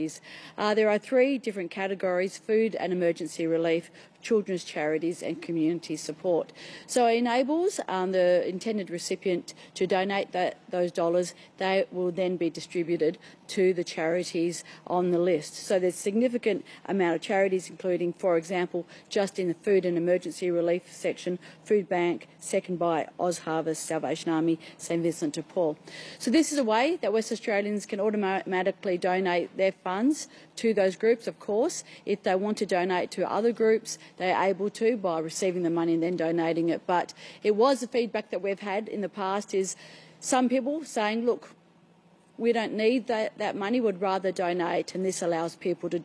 charities. There are 3 different categories: food and emergency relief, children's charities and community support. So it enables the intended recipient to donate those dollars. They will then be distributed to the charities on the list. So there's a significant amount of charities, including, for example, just in the food and emergency relief section, Food Bank, Second Bite, Oz Harvest, Salvation Army, St Vincent de Paul. So this is a way that West Australians can automatically donate their funds to those groups. Of course, if they want to donate to other groups, they're able to by receiving the money and then donating it. But it was the feedback that we've had in the past is some people saying, look, we don't need that money, would rather donate, and this allows people to